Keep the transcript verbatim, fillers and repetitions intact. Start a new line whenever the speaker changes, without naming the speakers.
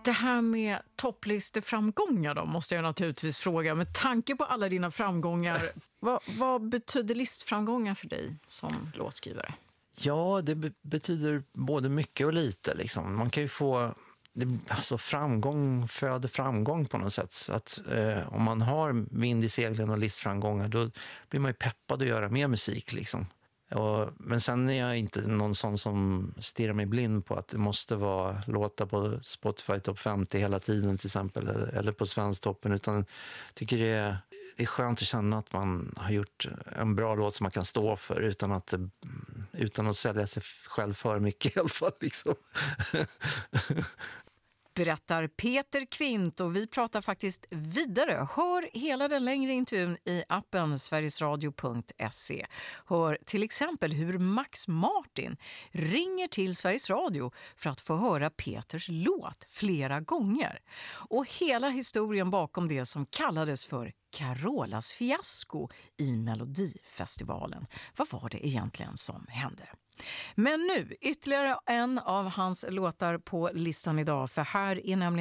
Det här med topplisteframgångar då måste jag naturligtvis fråga. Med tanke på alla dina framgångar, vad, vad betyder listframgångar för dig som låtskrivare?
Ja, det be- betyder både mycket och lite. Liksom. Man kan ju få... Det, alltså framgång föder framgång på något sätt. Så att, eh, om man har vind i seglen och listframgångar, då blir man ju peppad att göra mer musik. Liksom. Och, men sen är jag inte någon sån som stirrar mig blind på att det måste vara låta på Spotify Top femtio hela tiden till exempel, eller, eller på Svensktoppen, utan tycker det är, det är skönt att känna att man har gjort en bra låt som man kan stå för utan att, utan att sälja sig själv för mycket i alla fall. Liksom.
Berättar Peter Kvint, och vi pratar faktiskt vidare. Hör hela den längre intervjun i appen sverigesradio punkt se. Hör till exempel hur Max Martin ringer till Sveriges Radio för att få höra Peters låt flera gånger. Och hela historien bakom det som kallades för Carolas fiasko i Melodifestivalen. Vad var det egentligen som hände? Men nu, ytterligare en av hans låtar på listan idag, för här är nämligen